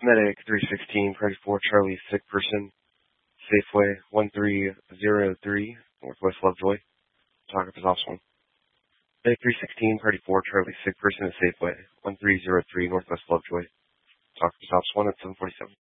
Medic 316, priority 4, Charlie, sick person, Safeway 1303, Northwest Lovejoy. Talk up is off 1. Medic 316, priority 4, Charlie, sick person, Safeway 1303, Northwest Lovejoy. Talk up is off 1 at 747.